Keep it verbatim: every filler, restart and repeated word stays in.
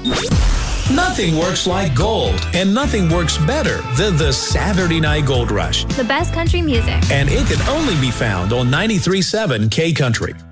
Nothing works like gold, and nothing works better than the Saturday Night Gold Rush. The best country music. And it can only be found on ninety-three point seven K Country.